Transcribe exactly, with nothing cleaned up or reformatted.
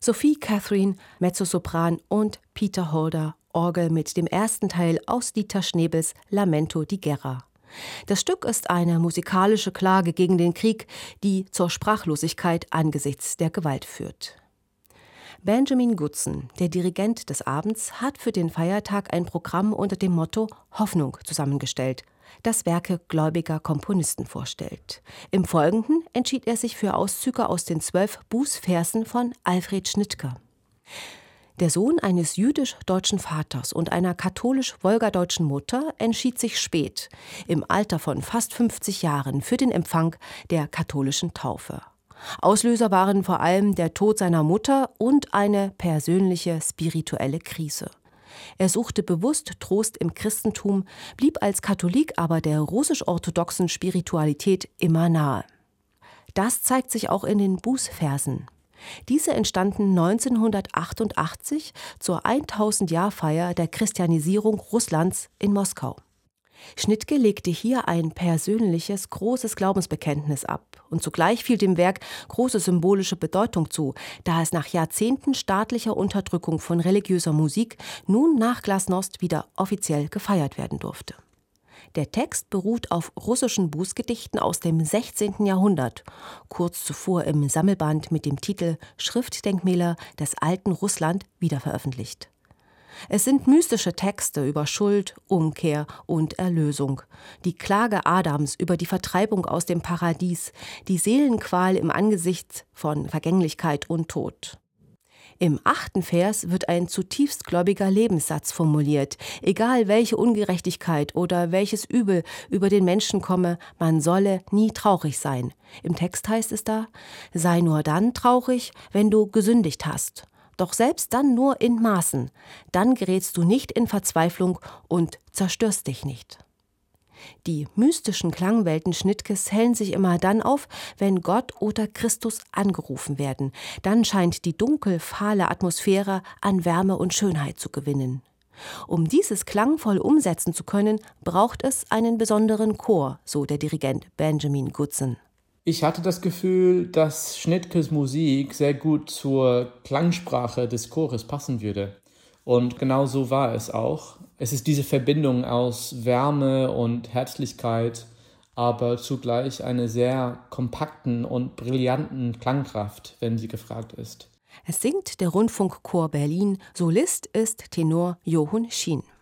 Sophie Catherine, Mezzosopran und Peter Holder, Orgel mit dem ersten Teil aus Dieter Schnebels Lamento di Guerra. Das Stück ist eine musikalische Klage gegen den Krieg, die zur Sprachlosigkeit angesichts der Gewalt führt. Benjamin Goodson, der Dirigent des Abends, hat für den Feiertag ein Programm unter dem Motto Hoffnung zusammengestellt, das Werke gläubiger Komponisten vorstellt. Im Folgenden entschied er sich für Auszüge aus den zwölf Bußversen von Alfred Schnittke. Der Sohn eines jüdisch-deutschen Vaters und einer katholisch-wolgadeutschen Mutter entschied sich spät, im Alter von fast fünfzig Jahren, für den Empfang der katholischen Taufe. Auslöser waren vor allem der Tod seiner Mutter und eine persönliche spirituelle Krise. Er suchte bewusst Trost im Christentum, blieb als Katholik aber der russisch-orthodoxen Spiritualität immer nahe. Das zeigt sich auch in den Bußversen. Diese entstanden neunzehnhundertachtundachtzig zur tausend-Jahr-Feier der Christianisierung Russlands in Moskau. Schnittke legte hier ein persönliches, großes Glaubensbekenntnis ab und zugleich fiel dem Werk große symbolische Bedeutung zu, da es nach Jahrzehnten staatlicher Unterdrückung von religiöser Musik nun nach Glasnost wieder offiziell gefeiert werden durfte. Der Text beruht auf russischen Bußgedichten aus dem sechzehnten Jahrhundert, kurz zuvor im Sammelband mit dem Titel Schriftdenkmäler des alten Russland wiederveröffentlicht. Es sind mystische Texte über Schuld, Umkehr und Erlösung, die Klage Adams über die Vertreibung aus dem Paradies, die Seelenqual im Angesicht von Vergänglichkeit und Tod. Im achten Vers wird ein zutiefst gläubiger Lebenssatz formuliert. Egal welche Ungerechtigkeit oder welches Übel über den Menschen komme, man solle nie traurig sein. Im Text heißt es da: Sei nur dann traurig, wenn du gesündigt hast. Doch selbst dann nur in Maßen. Dann gerätst du nicht in Verzweiflung und zerstörst dich nicht. Die mystischen Klangwelten Schnittkes hellen sich immer dann auf, wenn Gott oder Christus angerufen werden. Dann scheint die dunkel fahle Atmosphäre an Wärme und Schönheit zu gewinnen. Um dieses klangvoll umsetzen zu können, braucht es einen besonderen Chor, so der Dirigent Benjamin Goodson. Ich hatte das Gefühl, dass Schnittkes Musik sehr gut zur Klangsprache des Chores passen würde. Und genau so war es auch. Es ist diese Verbindung aus Wärme und Herzlichkeit, aber zugleich eine sehr kompakten und brillanten Klangkraft, wenn sie gefragt ist. Es singt der Rundfunkchor Berlin, Solist ist Tenor Johun Shin.